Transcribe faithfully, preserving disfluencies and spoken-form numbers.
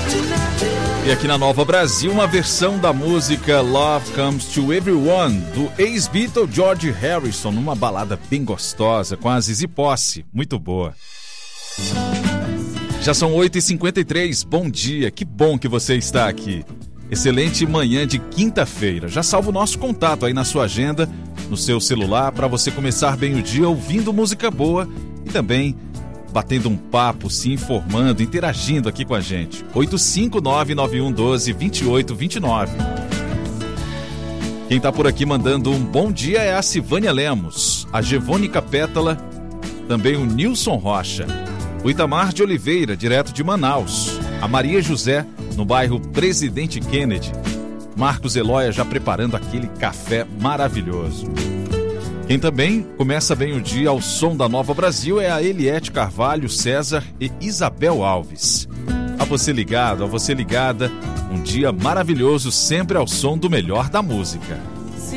E aqui na Nova Brasil, uma versão da música Love Comes to Everyone, do ex-Beatle George Harrison, numa balada bem gostosa, com a Zizi Posse. Muito boa. Já são oito e cinquenta e três, bom dia, que bom que você está aqui. Excelente manhã de quinta-feira. Já salva o nosso contato aí na sua agenda, no seu celular, para você começar bem o dia ouvindo música boa e também batendo um papo, se informando, interagindo aqui com a gente. oito cinco nove nove um um dois, dois oito dois nove. Quem tá por aqui mandando um bom dia é a Silvânia Lemos, a Gevônica Pétala, também o Nilson Rocha, o Itamar de Oliveira, direto de Manaus, a Maria José, no bairro Presidente Kennedy, Marcos Eloia já preparando aquele café maravilhoso. Quem também começa bem o dia ao som da Nova Brasil é a Eliette Carvalho, César e Isabel Alves. A você ligado, a você ligada, um dia maravilhoso sempre ao som do melhor da música.